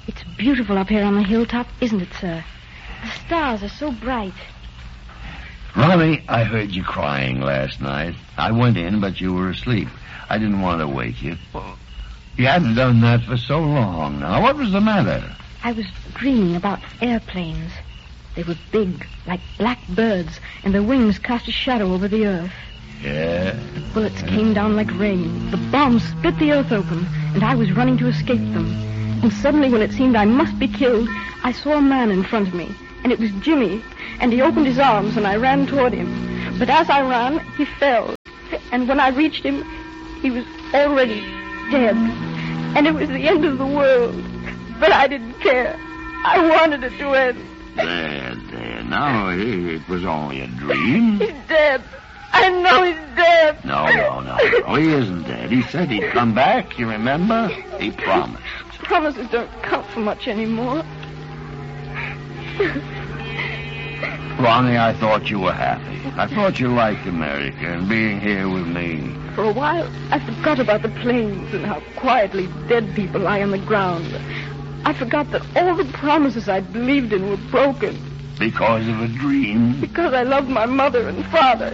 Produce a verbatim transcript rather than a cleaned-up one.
It's beautiful up here on the hilltop, isn't it, sir? The stars are so bright. Ronnie, I heard you crying last night. I went in, but you were asleep. I didn't want to wake you. Well, you hadn't done that for so long now. What was the matter? I was dreaming about airplanes. They were big, like black birds, and their wings cast a shadow over the earth. Yeah? The bullets came down like rain. The bombs split the earth open, and I was running to escape them. And suddenly, when it seemed I must be killed, I saw a man in front of me, and it was Jimmy, and he opened his arms, and I ran toward him. But as I ran, he fell, and when I reached him, he was already dead, and it was the end of the world. But I didn't care. I wanted it to end. There, there. Now, it was only a dream. He's dead. I know he's dead. No, no, no, no. He isn't dead. He said he'd come back, you remember? He promised. Promises don't count for much anymore. Ronnie, I thought you were happy. I thought you liked America and being here with me. For a while, I forgot about the planes and how quietly dead people lie on the ground. I forgot that all the promises I believed in were broken. Because of a dream? Because I loved my mother and father.